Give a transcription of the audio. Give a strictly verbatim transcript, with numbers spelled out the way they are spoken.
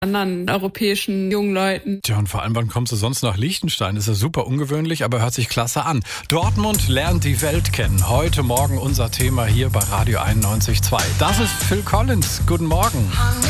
anderen europäischen jungen Leuten. Tja, und vor allem, wann kommst du sonst nach Liechtenstein? Das ist ja super ungewöhnlich, aber hört sich klasse an. Dortmund lernt die Welt kennen. Heute Morgen unser Thema hier bei Radio einundneunzig Komma zwei. Das ist Phil Collins. Guten Morgen.